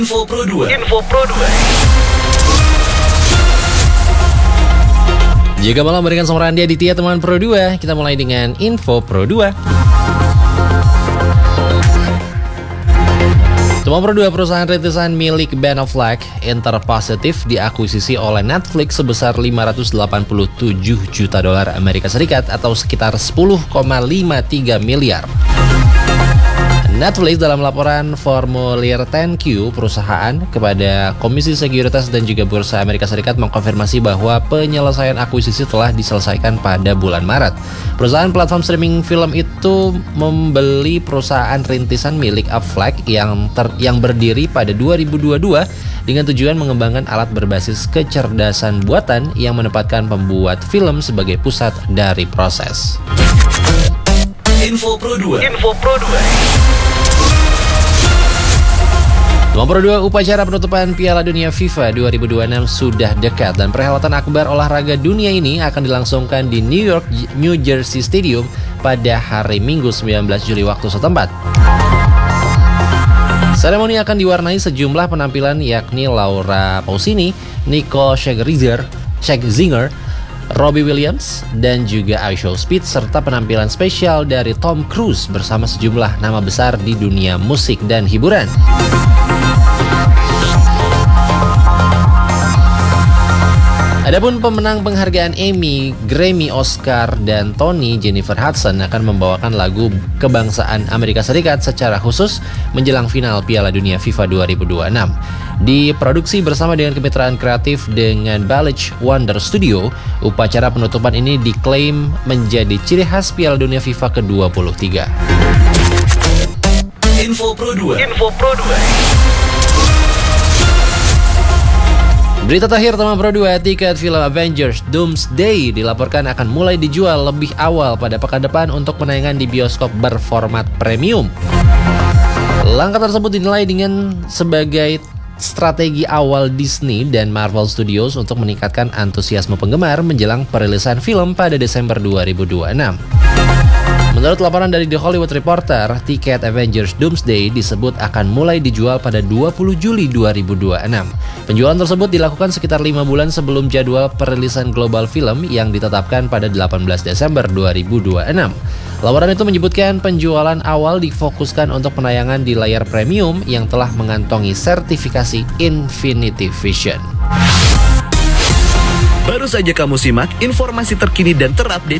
Info Pro 2. Jika malam berikan sama Randi Aditya teman Pro 2, kita mulai dengan Info Pro 2. Teman Pro 2, perusahaan rintisan milik Ben Affleck, Interpositive, diakuisisi oleh Netflix sebesar 587 juta dolar Amerika Serikat atau sekitar 10,53 miliar. Netflix dalam laporan formulir 10Q perusahaan kepada Komisi Sekuritas dan juga Bursa Amerika Serikat mengkonfirmasi bahwa penyelesaian akuisisi telah diselesaikan pada bulan Maret. Perusahaan platform streaming film itu membeli perusahaan rintisan milik Affleck yang berdiri pada 2022 dengan tujuan mengembangkan alat berbasis kecerdasan buatan yang menempatkan pembuat film sebagai pusat dari proses. Info Pro 2. Nomor 2, upacara penutupan Piala Dunia FIFA 2026 sudah dekat dan perhelatan akbar olahraga dunia ini akan dilangsungkan di New Jersey Stadium pada hari Minggu 19 Juli waktu setempat. Seremoni akan diwarnai sejumlah penampilan yakni Laura Pausini, Nico Scherzinger, Robbie Williams, dan juga iShow Speed serta penampilan spesial dari Tom Cruise bersama sejumlah nama besar di dunia musik dan hiburan. Adapun pemenang penghargaan Emmy, Grammy, Oscar, dan Tony, Jennifer Hudson akan membawakan lagu kebangsaan Amerika Serikat secara khusus menjelang final Piala Dunia FIFA 2026. Diproduksi bersama dengan kemitraan kreatif dengan Balich Wonder Studio, upacara penutupan ini diklaim menjadi ciri khas Piala Dunia FIFA ke-23. Info Pro 2. Berita terakhir teman Pro 2, tiket film Avengers Doomsday dilaporkan akan mulai dijual lebih awal pada pekan depan untuk penayangan di bioskop berformat premium. Langkah tersebut dinilai dengan sebagai strategi awal Disney dan Marvel Studios untuk meningkatkan antusiasme penggemar menjelang perilisan film pada Desember 2026. Menurut laporan dari The Hollywood Reporter, tiket Avengers Doomsday disebut akan mulai dijual pada 20 Juli 2026. Penjualan tersebut dilakukan sekitar 5 bulan sebelum jadwal perilisan global film yang ditetapkan pada 18 Desember 2026. Laporan itu menyebutkan penjualan awal difokuskan untuk penayangan di layar premium yang telah mengantongi sertifikasi Infinity Vision. Baru saja kamu simak informasi terkini dan terupdate